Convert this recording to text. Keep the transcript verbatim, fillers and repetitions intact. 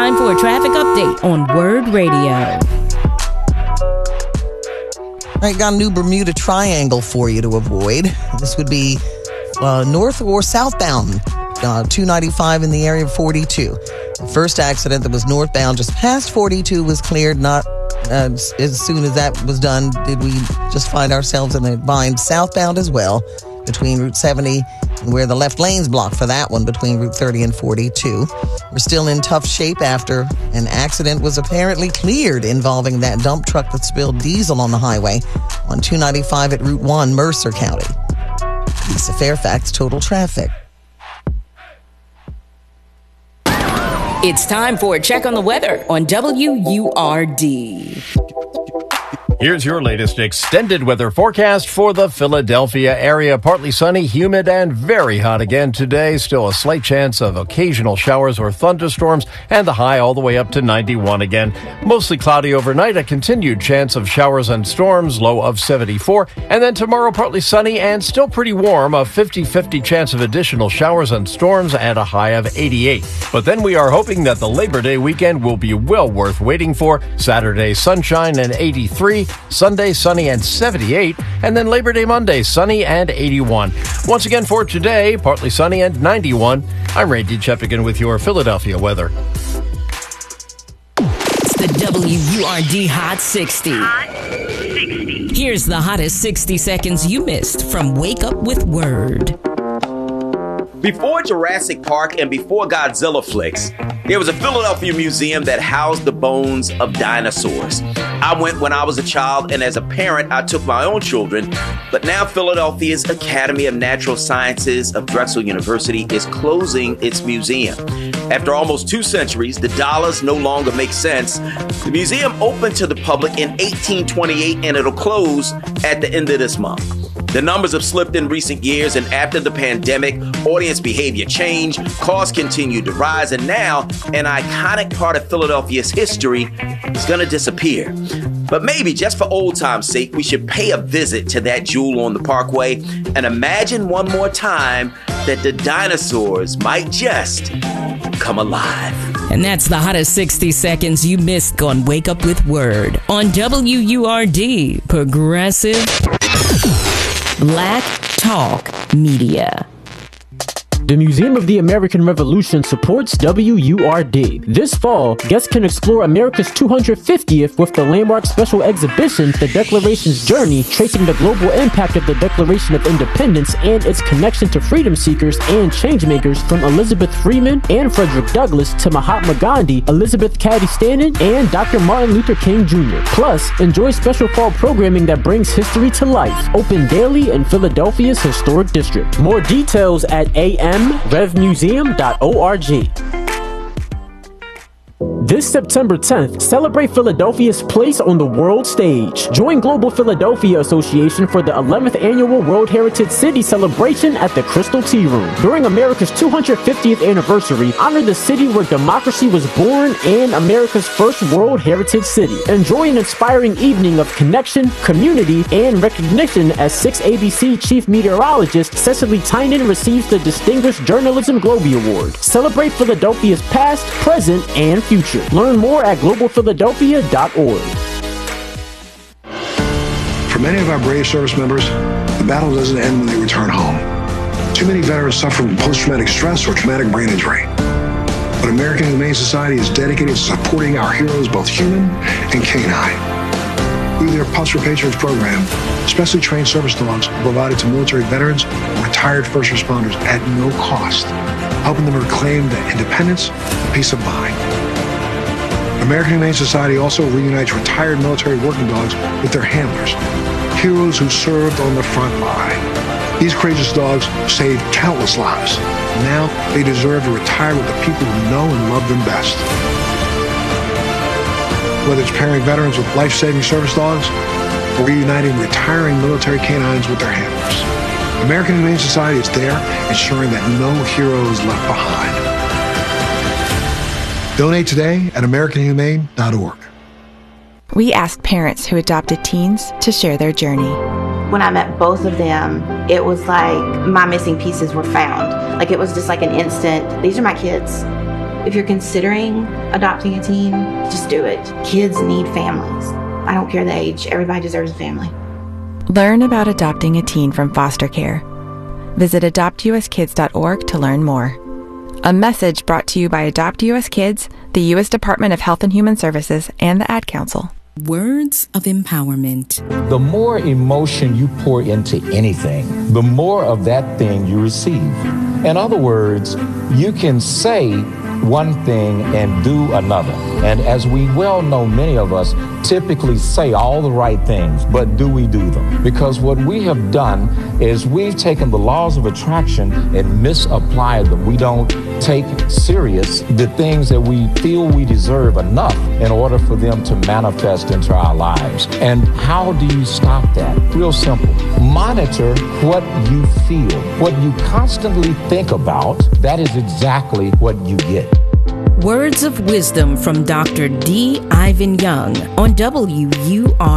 time for a traffic update on Word Radio. I got a new Bermuda Triangle for you to avoid. This would be uh, north or southbound, uh, two ninety-five in the area of forty-two. The first accident that was northbound just past forty-two was cleared. Not uh, as soon as that was done did we just find ourselves in a bind southbound as well between Route seventy and where the left lane's blocked for that one between Route thirty and forty-two. We're still in tough shape after an accident was apparently cleared involving that dump truck that spilled diesel on the highway on two ninety-five at Route one, Mercer County. Lisa Fairfax, Total Traffic. It's time for a check on the weather on W U R D. Here's your latest extended weather forecast for the Philadelphia area. Partly sunny, humid, and very hot again today. Still a slight chance of occasional showers or thunderstorms, and the high all the way up to ninety-one again. Mostly cloudy overnight, a continued chance of showers and storms, low of seventy-four. And then tomorrow, partly sunny and still pretty warm, a fifty-fifty chance of additional showers and storms, and a high of eighty-eight. But then we are hoping that the Labor Day weekend will be well worth waiting for. Saturday, sunshine and eighty-three. Sunday, sunny and seventy-eight, and then Labor Day Monday, sunny and eighty-one. Once again for today, partly sunny and ninety-one. I'm Randy Cheppigan with your Philadelphia weather. It's the W U R D Hot sixty. Hot sixty. Here's the hottest sixty seconds you missed from Wake Up with Word. Before Jurassic Park and before Godzilla flicks, there was a Philadelphia museum that housed the bones of dinosaurs. I went when I was a child, and as a parent, I took my own children. But now Philadelphia's Academy of Natural Sciences of Drexel University is closing its museum. After almost two centuries, the dollars no longer make sense. The museum opened to the public in eighteen twenty-eight, and it'll close at the end of this month. The numbers have slipped in recent years, and after the pandemic, audience behavior changed, costs continued to rise, and now an iconic part of Philadelphia's history is going to disappear. But maybe, just for old time's sake, we should pay a visit to that jewel on the Parkway and imagine one more time that the dinosaurs might just come alive. And that's the hottest sixty seconds you missed on Wake Up with Word on W U R D, Progressive Black Talk Media. The Museum of the American Revolution supports W U R D. This fall, guests can explore America's two hundred fiftieth with the landmark special exhibition, The Declaration's Journey, tracing the global impact of the Declaration of Independence and its connection to freedom seekers and changemakers from Elizabeth Freeman and Frederick Douglass to Mahatma Gandhi, Elizabeth Cady Stanton, and Doctor Martin Luther King Junior Plus, enjoy special fall programming that brings history to life. Open daily in Philadelphia's historic district. More details at A M rev museum dot org. This September tenth, celebrate Philadelphia's place on the world stage. Join Global Philadelphia Association for the eleventh Annual World Heritage City Celebration at the Crystal Tea Room. During America's two hundred fiftieth anniversary, honor the city where democracy was born and America's first World Heritage City. Enjoy an inspiring evening of connection, community, and recognition as six A B C Chief Meteorologist Cecily Tynan receives the Distinguished Journalism Globie Award. Celebrate Philadelphia's past, present, and future. Learn more at global philadelphia dot org. For many of our brave service members, the battle doesn't end when they return home. Too many veterans suffer from post-traumatic stress or traumatic brain injury. But American Humane Society is dedicated to supporting our heroes, both human and canine. Through their Pups for Patriots program, specially trained service dogs are provided to military veterans and retired first responders at no cost, helping them reclaim their independence and peace of mind. American Humane Society also reunites retired military working dogs with their handlers, heroes who served on the front line. These courageous dogs saved countless lives. Now they deserve to retire with the people who know and love them best. Whether it's pairing veterans with life-saving service dogs or reuniting retiring military canines with their handlers, American Humane Society is there ensuring that no hero is left behind. Donate today at american humane dot org. We asked parents who adopted teens to share their journey. When I met both of them, it was like my missing pieces were found. Like it was just like an instant, these are my kids. If you're considering adopting a teen, just do it. Kids need families. I don't care the age. Everybody deserves a family. Learn about adopting a teen from foster care. Visit adopt u s kids dot org to learn more. A message brought to you by Adopt U S Kids, the U S Department of Health and Human Services, and the Ad Council. Words of empowerment. The more emotion you pour into anything, the more of that thing you receive. In other words, you can say one thing and do another. And as we well know, many of us typically say all the right things, but do we do them? Because what we have done is we've taken the laws of attraction and misapplied them. We don't take serious the things that we feel we deserve enough in order for them to manifest into our lives. And how do you stop that? Real simple. Monitor what you feel. What you constantly think about, that is exactly what you get. Words of wisdom from Doctor D. Ivan Young on W U R D.